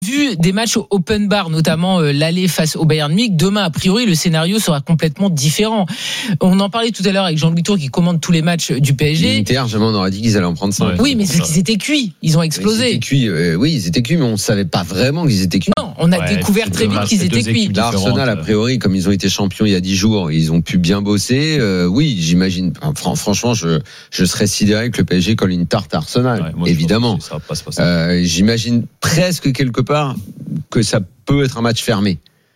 vu des matchs open bar, notamment l'aller face au Bayern Munich. Demain, a priori, le scénario sera complètement différent. On en parlait tout à l'heure avec Jean-Louis Tour qui commande tous les matchs du PSG. L'Inter, jamais on aurait dit qu'ils allaient en prendre 5. Oui, mais c'est qu'ils étaient cuits. Ils ont explosé. Ils étaient cuits, mais on ne savait pas vraiment qu'ils étaient cuits. Non, on a découvert très vite qu'ils étaient cuits. L'Arsenal, a priori, comme ils ont été champions il y a 10 jours, ils ont pu bien bosser. Oui, j'imagine. Franchement, je serais sidéré que le PSG colle une tarte à Arsenal. Évidemment. Ça va pas se passer. J'imagine presque quelque part que ça peut être un match fermé.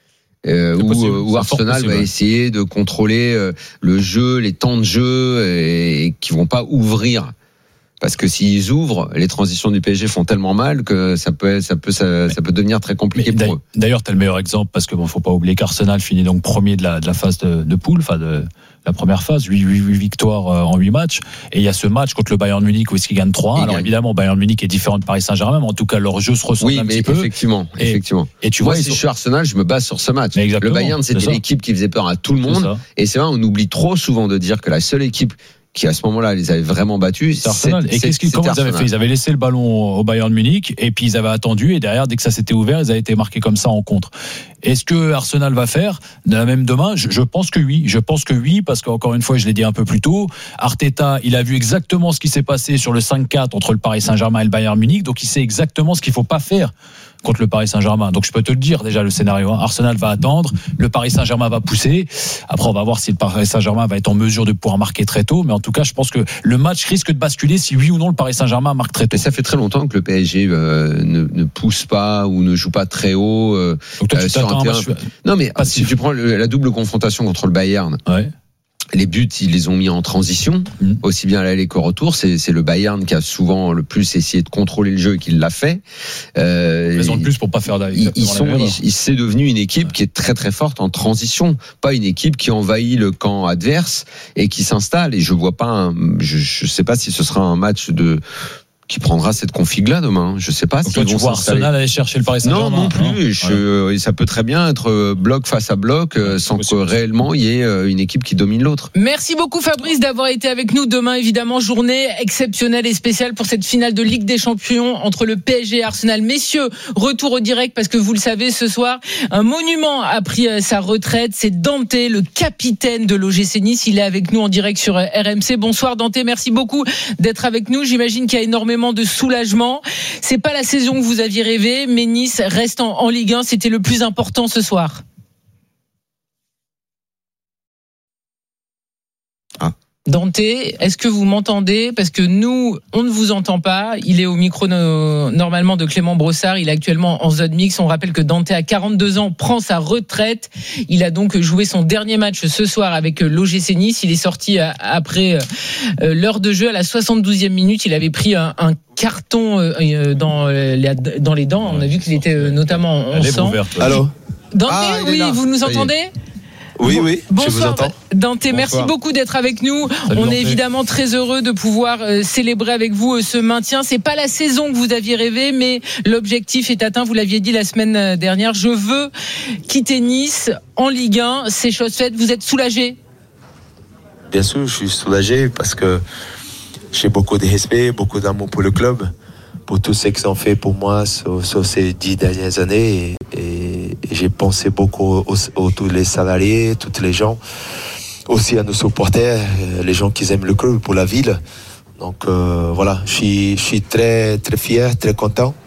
Où Arsenal va essayer de contrôler le jeu, les temps de jeu, et qui vont pas ouvrir. Parce que s'ils ouvrent, les transitions du PSG font tellement mal que ça peut devenir très compliqué pour eux. D'ailleurs, t'as le meilleur exemple parce que faut pas oublier qu'Arsenal finit donc premier de la phase de poule, de la première phase, 8 victoires en 8 matchs. Et il y a ce match contre le Bayern Munich où est-ce qu'ils gagnent 3-1. Alors évidemment, Bayern Munich est différent de Paris Saint-Germain, mais en tout cas, leur jeu se ressemble un petit peu. Effectivement. Et tu vois, si je suis Arsenal, je me base sur ce match. Le Bayern, c'était l'équipe qui faisait peur à tout le monde. Et c'est vrai, on oublie trop souvent de dire que la seule équipe qui à ce moment-là les avait vraiment battus, c'est Arsenal. Et comment ils avaient fait ? Ils avaient laissé le ballon au Bayern Munich et puis ils avaient attendu, et derrière, dès que ça s'était ouvert, ils avaient été marqués comme ça en contre. Est-ce que Arsenal va faire de la même demain ? Je pense que oui. Je pense que oui, parce qu'encore une fois, je l'ai dit un peu plus tôt, Arteta, il a vu exactement ce qui s'est passé sur le 5-4 entre le Paris Saint-Germain et le Bayern Munich, donc il sait exactement ce qu'il faut pas faire contre le Paris Saint-Germain. Donc je peux te le dire déjà, le scénario. Arsenal va attendre, le Paris Saint-Germain va pousser. Après, on va voir si le Paris Saint-Germain va être en mesure de pouvoir marquer très tôt. Mais en tout cas, je pense que le match risque de basculer si oui ou non le Paris Saint-Germain marque très tôt. Mais ça fait très longtemps que le PSG ne pousse pas ou ne joue pas très haut. Donc toi, tu t'attends un match... Non, mais si tu prends la double confrontation contre le Bayern. Ouais. Les buts, ils les ont mis en transition, aussi bien à l'aller qu'au retour. C'est le Bayern qui a souvent le plus essayé de contrôler le jeu et qui l'a fait. Raison de plus pour pas faire c'est devenu une équipe qui est très très forte en transition, pas une équipe qui envahit le camp adverse et qui s'installe. Et je vois pas, je sais pas si ce sera un match qui prendra cette config-là demain. Je sais pas si tu vois Arsenal aller chercher le Paris Saint-Germain. Non plus. Ça peut très bien être bloc face à bloc sans que réellement il y ait une équipe qui domine l'autre. Merci beaucoup Fabrice d'avoir été avec nous. Demain, évidemment, journée exceptionnelle et spéciale pour cette finale de Ligue des Champions entre le PSG et Arsenal. Messieurs, retour au direct parce que vous le savez, ce soir, un monument a pris sa retraite. C'est Dante, le capitaine de l'OGC Nice. Il est avec nous en direct sur RMC. Bonsoir Dante, merci beaucoup d'être avec nous. J'imagine qu'il y a énormément de soulagement. C'est pas la saison que vous aviez rêvé, mais Nice reste en Ligue 1. C'était le plus important ce soir. Dante, est-ce que vous m'entendez ? Parce que nous, on ne vous entend pas. Il est au micro normalement de Clément Brossard. Il est actuellement en zone mix. On rappelle que Dante, à 42 ans, prend sa retraite. Il a donc joué son dernier match ce soir avec l'OGC Nice. Il est sorti après l'heure de jeu à la 72e minute. Il avait pris un carton dans les dents. On a vu qu'il était notamment en sang. Allô ? Dante, oui, vous nous entendez ? Oui, bonsoir, je vous entends. Dante, merci beaucoup d'être avec nous. Salut, on Dante. est évidemment très heureux de pouvoir célébrer avec vous ce maintien. C'est pas la saison que vous aviez rêvé, mais l'objectif est atteint. Vous l'aviez dit la semaine dernière. Je veux quitter Nice en Ligue 1. C'est chose faite. Vous êtes soulagé ? Bien sûr, je suis soulagé parce que j'ai beaucoup de respect, beaucoup d'amour pour le club, pour tout ce qu'ils ont fait pour moi sur ces 10 dernières années. Et j'ai pensé beaucoup aux tous les salariés, tous les gens, aussi à nos supporters, les gens qui aiment le club, pour la ville. Donc voilà, je suis très très fier, très content.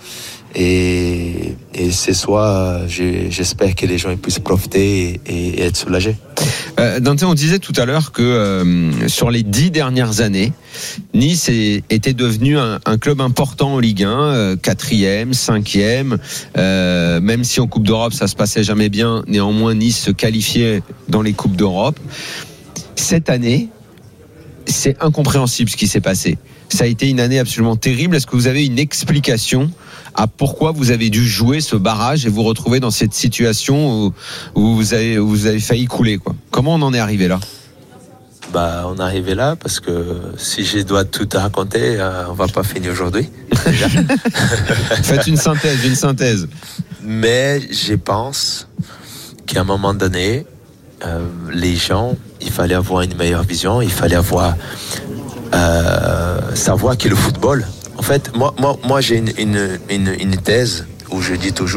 Et ce soir, j'espère que les gens puissent profiter et être soulagés. Dante, on disait tout à l'heure que sur les 10 dernières années, Nice était devenu un club important en Ligue 1, 4e, 5e, même si en Coupe d'Europe ça se passait jamais bien, néanmoins Nice se qualifiait dans les Coupes d'Europe. Cette année, c'est incompréhensible ce qui s'est passé. Ça a été une année absolument terrible. Est-ce que vous avez une explication à pourquoi vous avez dû jouer ce barrage et vous retrouver dans cette situation où vous avez failli couler, quoi ? Comment on en est arrivé là ? On est arrivé là parce que si je dois tout raconter, on va pas finir aujourd'hui. Faites une synthèse. Mais je pense qu'à un moment donné, les gens, il fallait avoir une meilleure vision, il fallait avoir savoir que le football. En fait, moi j'ai une thèse où je dis toujours